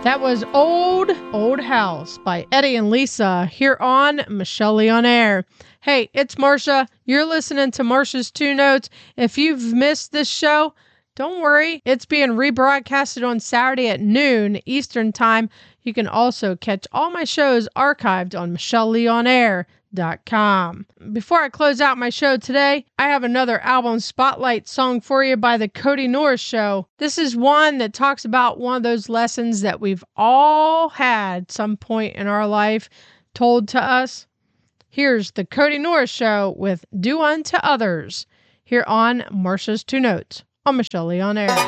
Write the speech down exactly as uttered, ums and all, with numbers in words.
That was Old, Old House by Eddie and Lisa here on Michelle Lee on Air. Hey, it's Marsha. You're listening to Marsha's Two Notes. If you've missed this show, don't worry. It's being rebroadcasted on Saturday at noon Eastern Time. You can also catch all my shows archived on michelle lee on air dot com. Before I close out my show today, I have another album spotlight song for you by the Cody Norris Show. This is one that talks about one of those lessons that we've all had some point in our life told to us. Here's the Cody Norris Show with Do Unto Others here on Marsha's Two Notes on Michelle Lee on Air.